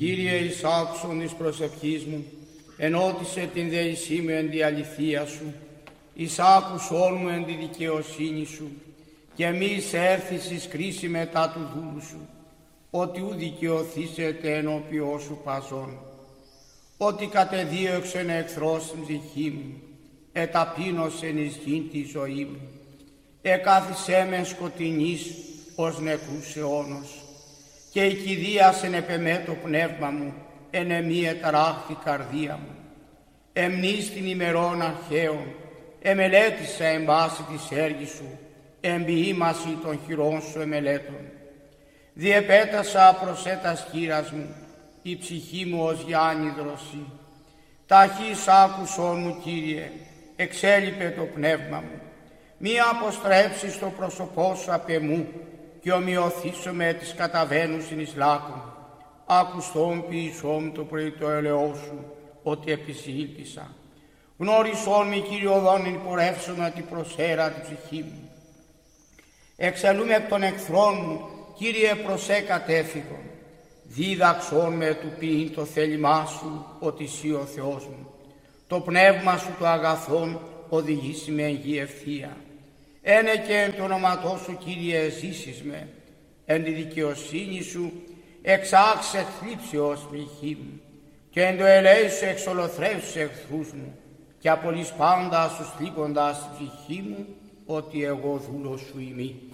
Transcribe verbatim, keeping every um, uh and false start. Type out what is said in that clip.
Κύριε, εις άκουσον εις προσευχής μου, ενώτισε την δεησή μου εν τη αληθεία σου, εις άκουσον μου εν τη δικαιοσύνη σου, και μη εισέρθεις εις κρίση μετά του δούλου σου, ότι ου δικαιωθήσετε ενώπιό σου παζών. Ότι κατεδίωξεν εχθρός την ψυχή μου, εταπείνωσεν εις γην τη ζωή μου, εκάθισέ με σκοτεινής ως νεκρούς αιώνος, και οικηδίασεν επ' εμέ το πνεύμα μου, εν εμή εταράχθη καρδία μου. Εμνείς την ημερών αρχαίων, εμελέτησα εν πάση της έργης σου, εμποιήμαση των χειρών σου εμελέτων. Διεπέτασα προς έτας χείρας μου, η ψυχή μου ως Γιάννη δροσή. Ταχύς άκουσόν μου, Κύριε, εξέλιπε το πνεύμα μου. Μη αποστρέψεις το πρόσωπό σου απ' εμού, και ομοιωθήσω με τις καταβαίνουσιν εις λάκων. Ακουστόν ποιησόν το πρωί το ελαιό σου, ότι επισήλπισα. Γνώρισόν μη, Κύριε, οδόν εν πορεύσομαι την προσέρα την ψυχή μου. Εξελούμε εκ των εχθρών μου, Κύριε, προσέ κατέφυγον. Δίδαξόν με του ποιήν το θέλημά σου, ότι εσύ ο Θεός μου. Το πνεύμα σου το αγαθόν οδηγήσει με εν γη ευθεία. Ένε και εν το όνοματό σου, Κύριε, ζήσεις με, εν τη δικαιοσύνη σου εξάξε θλίψεως ψυχή μου, και εν το ελέη σου εξολοθρεύσεις εχθρούς μου, και απολύς πάντα σου θλίποντας τη ψυχή μου, ότι εγώ δούλος σου ημί.